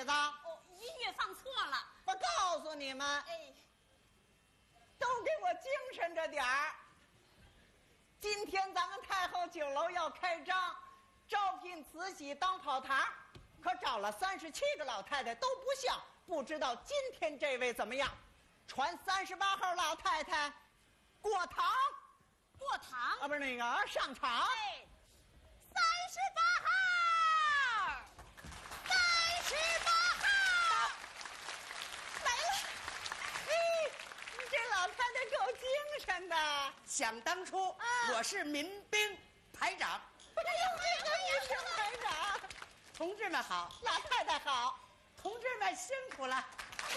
子？ 哦，音乐放错了。 我告诉你们， 哎， 都给我精神着点儿。今天咱们太后酒楼要开张，招聘慈禧当跑堂，可找了37个老太太都不像，不知道今天这位怎么样？传38号老太太过堂， 过堂啊，不是那个上场。 哎，38号，38号来了。嘿，这老太太够精神的。 想当初，我是民兵排长。 哎呦，这个女生排长， 同志们好， 老太太好。 同志们辛苦了。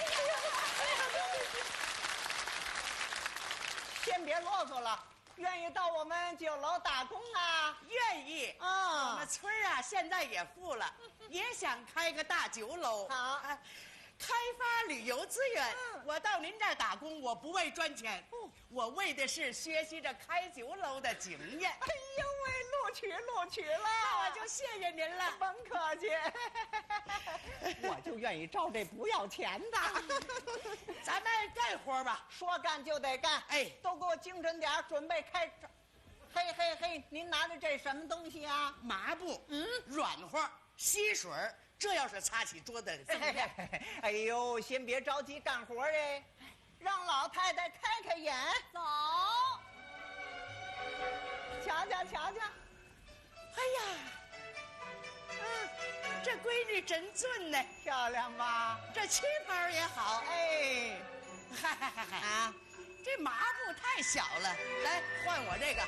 先别啰嗦了，愿意到我们酒楼打工啊？ 愿意啊我们村儿啊，现在也富了，也想开个大酒楼。 好哎开发旅游资源。我到您这儿打工，我不为赚钱，我为的是学习着开酒楼的经验。 哎呦喂，录取了， 那我就谢谢您了。 甭客气。我就愿意招这不要钱的。 咱们干活吧。 说干就得干， 哎都给我精神点儿，准备开张。嘿嘿嘿，您拿着这什么东西啊？ 麻布，软和，吸水儿，这要是擦起桌子来，怎么样？ 哎呦，先别着急干活哎，让老太太开开眼， 走。 瞧瞧瞧瞧。 哎呀，这闺女真俊呢， 漂亮吧？ 这旗袍也好。 哎， 嗨嗨嗨嗨啊， 这麻布太小了，来换我这个。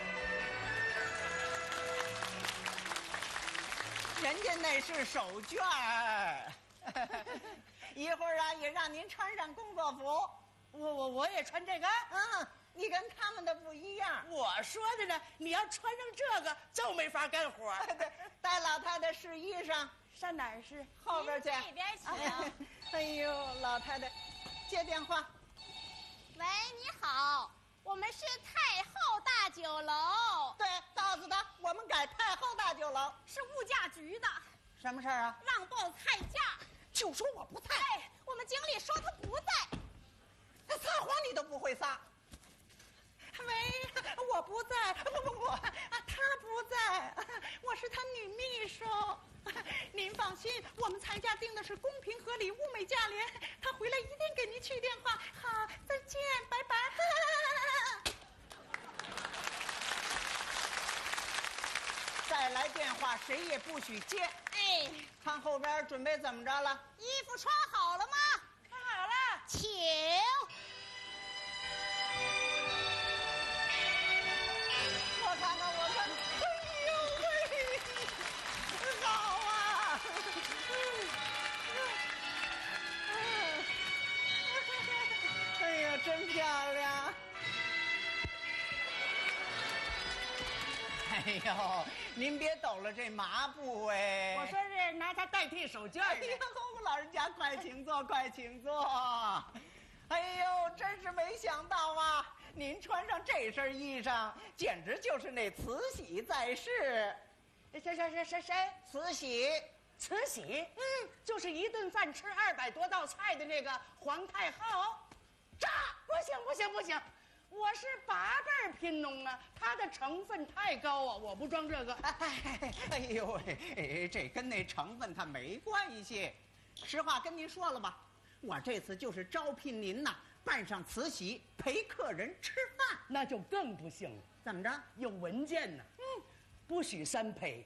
人家那是手绢儿。一会儿啊，也让您穿上工作服。 我也穿这个。 你跟他们的不一样。 我说的呢，你要穿上这个就没法干活。 对，带老太太试衣裳， 上哪儿是？ 后边去。 这边请。 哎呦，老太太，接电话。 喂，你好，我们是太后大酒楼， 对，告诉他我们改太后大酒楼。 是物价局的， 什么事儿啊？ 让报菜价。 就说我不在。 哎，我们经理说他不在。 他撒谎你都不会撒。喂，我不在，不，他不在，我是他女秘书。您放心，我们菜价定的是公平合理、物美价廉。他回来一定给您去电话。好，再见，拜拜。再来电话，谁也不许接。 哎， 看后边准备怎么着了？ 衣服穿好了吗？ 穿好了， 请。 我看看，哎呦喂，好啊！哎呀，真漂亮！哎呦，您别抖了这麻布哎！ 我说是拿它代替手绢的。 哎呦，老人家快请坐，快请坐。哎呦，真是没想到啊！您穿上这身衣裳，简直就是那慈禧在世。 谁？ 慈禧， 慈禧，就是一顿饭吃200多道菜的那个皇太后。不行，我是8辈贫农啊，它的成分太高啊，我不装这个。 哎呦喂，这跟那成分它没关系。实话跟您说了吧，我这次就是招聘您呐，扮上慈禧陪客人吃饭。 那就更不行了， 怎么着？ 有文件呢。不许3陪。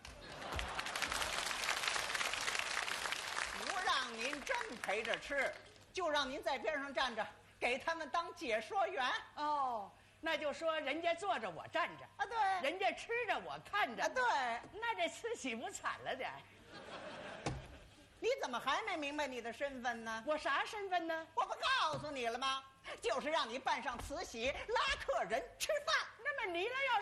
不让您真陪着吃，就让您在边上站着，给他们当解说员。 哦，那就说人家坐着我站着啊，对， 人家吃着我看着啊，对。 那这慈禧不惨了点？ 你怎么还没明白你的身份呢？ 我啥身份呢？ 我不告诉你了吗？就是让你扮上慈禧拉客人吃饭。 那么你了要